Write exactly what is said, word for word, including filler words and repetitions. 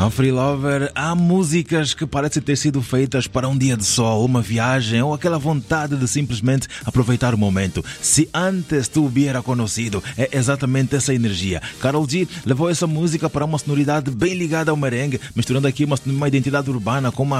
No Free Lover há músicas que parecem ter sido feitas para um dia de sol, uma viagem ou aquela vontade de simplesmente aproveitar o momento. Se antes tu hubiera conhecido, é exatamente essa energia. Karol G levou essa música para uma sonoridade bem ligada ao merengue, misturando aqui uma, uma identidade urbana com uma